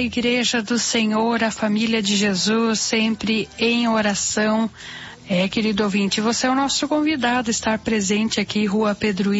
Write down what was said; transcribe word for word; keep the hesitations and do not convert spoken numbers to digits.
Igreja do Senhor, a família de Jesus, sempre em oração. É, querido ouvinte, você é o nosso convidado a estar presente aqui, Rua Pedro